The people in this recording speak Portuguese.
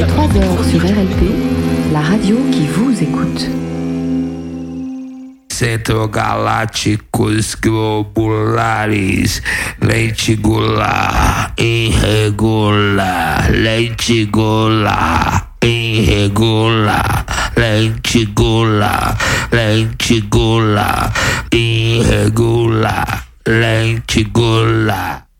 est 3 heures sur RLP, la radio qui vous écoute. Centro galácticos globulares, lenticular, irregular, lenticular, irregular, lenticular, lenticular, irregular, lenticular.